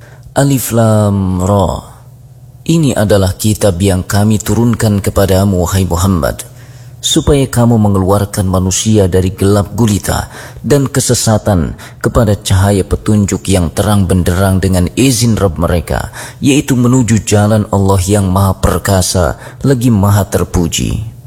Alif Lam Ra. Ini adalah kitab yang kami turunkan kepadamu, wahai Muhammad, supaya kamu mengeluarkan manusia dari gelap gulita dan kesesatan kepada cahaya petunjuk yang terang benderang dengan izin Rabb mereka, yaitu menuju jalan Allah yang Maha Perkasa lagi Maha Terpuji.